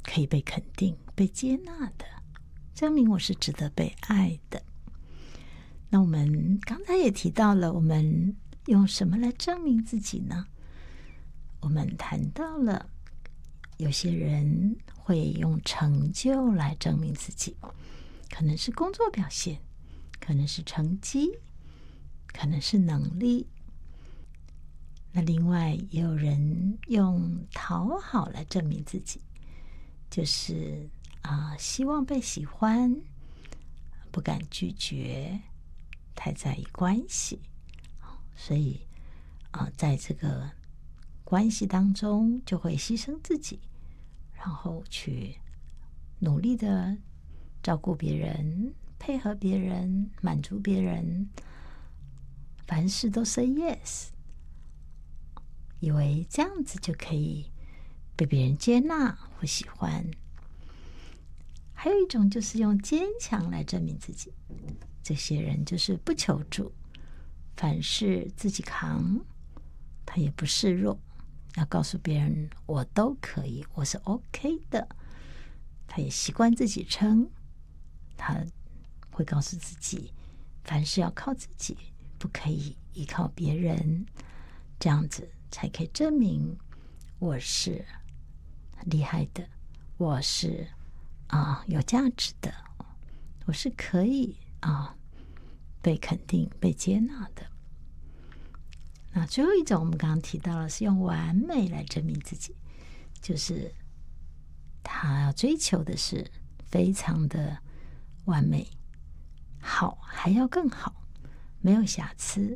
可以被肯定、被接纳的，证明我是值得被爱的。那我们刚才也提到了，我们用什么来证明自己呢？我们谈到了有些人会用成就来证明自己，可能是工作表现，可能是成绩，可能是能力。那另外也有人用讨好来证明自己，就是希望被喜欢，不敢拒绝，太在意关系，所以在这个关系当中就会牺牲自己，然后去努力的照顾别人，配合别人，满足别人，凡事都 say yes， 以为这样子就可以被别人接纳或喜欢。还有一种就是用坚强来证明自己，这些人就是不求助，凡事自己扛，他也不示弱，要告诉别人我都可以，我是 OK 的。他也习惯自己撑，他会告诉自己凡事要靠自己，不可以依靠别人，这样子才可以证明我是厉害的，我是有价值的，我是可以被肯定、被接纳的。那最后一种我们刚刚提到了是用完美来证明自己，就是他要追求的是非常的完美，好还要更好，没有瑕疵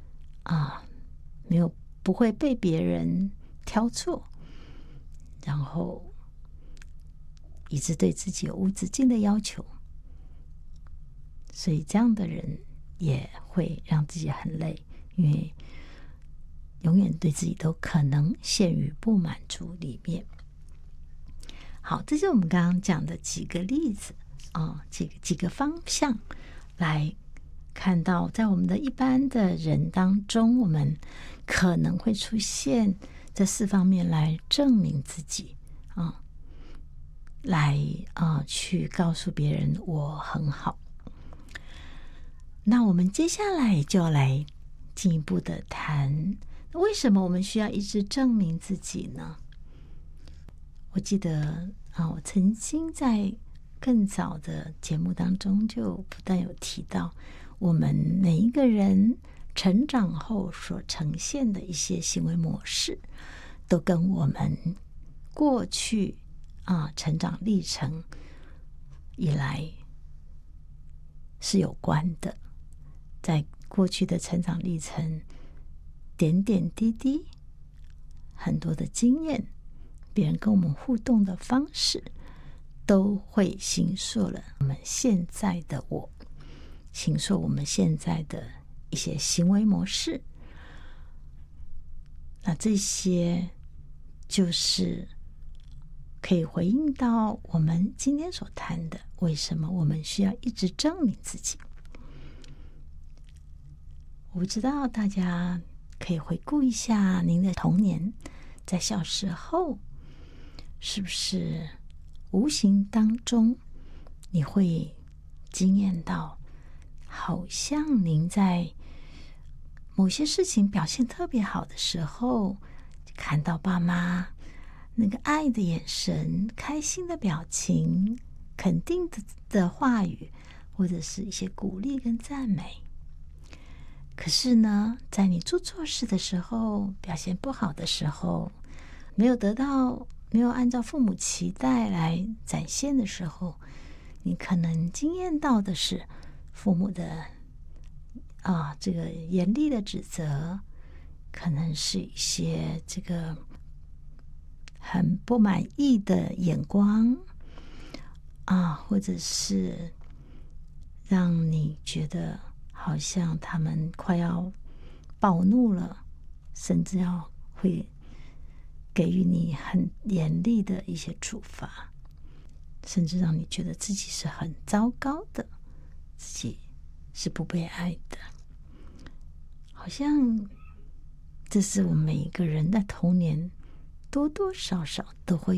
不会被别人挑错，然后一直对自己有无止境的要求，所以这样的人也会让自己很累，因为永远对自己都可能陷于不满足里面。好，这是我们刚刚讲的几个例子几个方向来看到，在我们的一般的人当中，我们可能会出现这4方面来证明自己来去告诉别人我很好。那我们接下来就要来进一步的谈，为什么我们需要一直证明自己呢？我记得我曾经在更早的节目当中就不但有提到，我们每一个人成长后所呈现的一些行为模式，都跟我们过去成长历程以来是有关的。在过去的成长历程，点点滴滴，很多的经验，别人跟我们互动的方式，都会形塑了我们现在的我，形塑我们现在的一些行为模式。那这些就是可以回应到我们今天所谈的，为什么我们需要一直证明自己。我不知道大家可以回顾一下您的童年，在小时候是不是无形当中你会经验到，好像您在某些事情表现特别好的时候，看到爸妈那个爱的眼神、开心的表情、肯定的话语，或者是一些鼓励跟赞美。可是呢，在你做错事的时候，表现不好的时候，没有按照父母期待来展现的时候，你可能经验到的是父母的这个严厉的指责，可能是一些这个很不满意的眼光或者是让你觉得好像他们快要暴怒了，甚至会给予你很严厉的一些处罚，甚至让你觉得自己是很糟糕的，自己是不被爱的。好像这是我们每一个人的童年多多少少都会